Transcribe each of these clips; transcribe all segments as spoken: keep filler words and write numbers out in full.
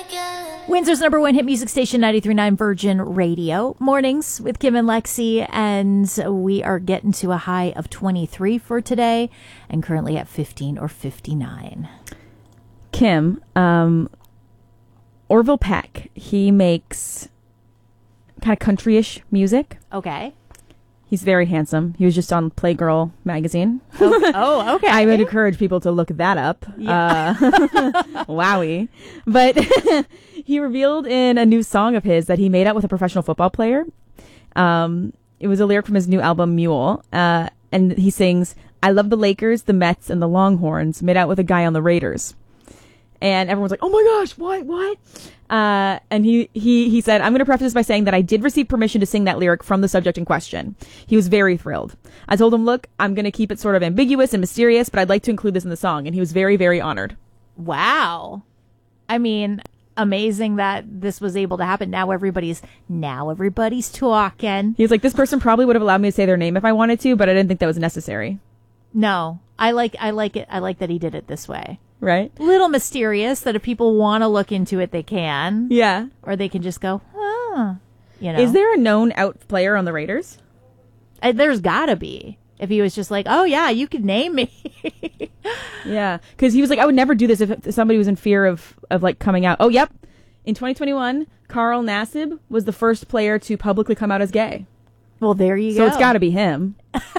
Windsor's number one hit music station, ninety-three point nine Virgin Radio. Mornings with Kim and Lexi, and we are getting to a high of twenty-three for today, and currently at fifteen or fifty-nine. Kim, um, Orville Peck, he makes kind of country-ish music. Okay. He's very handsome. He was just on Playgirl magazine. Oh, oh okay. I would encourage people to look that up. Yeah. Uh, wowie. But he revealed in a new song of his that he made out with a professional football player. Um, it was a lyric from his new album, Mule. Uh, and he sings, "I love the Lakers, the Mets, and the Longhorns. Made out with a guy on the Raiders." And everyone's like, "Oh my gosh, what, what?" Uh, and he, he, he said, "I'm going to preface this by saying that I did receive permission to sing that lyric from the subject in question." He was very thrilled. I told him, "Look, I'm going to keep it sort of ambiguous and mysterious, but I'd like to include this in the song." And he was very, very honored. Wow. I mean, amazing that this was able to happen. Now everybody's, now everybody's talking. He was like, "This person probably would have allowed me to say their name if I wanted to, but I didn't think that was necessary." No, I like, I like it. I like that he did it this way. Right? Little mysterious that if people want to look into it, they can. Yeah. Or they can just go, huh. You know. Is there a known out player on the Raiders? Uh, there's gotta be. If he was just like, "Oh yeah, you could name me." Yeah. Because he was like, "I would never do this if somebody was in fear of, of like coming out." Oh, yep. In twenty twenty-one, Carl Nassib was the first player to publicly come out as gay. Well, there you so go. So it's gotta be him.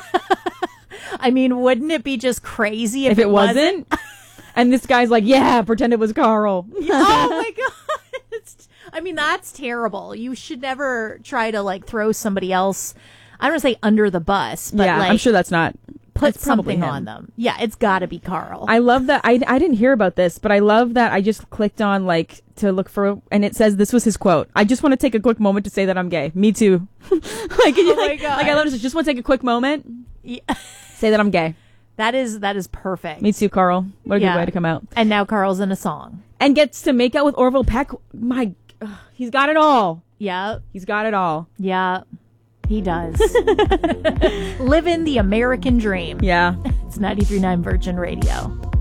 I mean, wouldn't it be just crazy if, if it, it wasn't? wasn't? And this guy's like, "Yeah, pretend it was Carl." Oh my God. It's, I mean, that's terrible. You should never try to like throw somebody else, I don't want to say under the bus, but yeah, like, I'm sure that's not. Put that's something on them. Yeah, it's gotta be Carl. I love that. I, I didn't hear about this, but I love that I just clicked on like to look for, and it says this was his quote. "I just want to take a quick moment to say that I'm gay." Me too. like, oh like, my God. Like I love this. Just want to take a quick moment. Yeah. Say that I'm gay. That is that is perfect. Me too, Carl. What a yeah. good way to come out. And now Carl's in a song. And gets to make out with Orville Peck. My, uh, he's got it all. Yeah. He's got it all. Yeah, he does. Living the American dream. Yeah. It's ninety-three point nine Virgin Radio.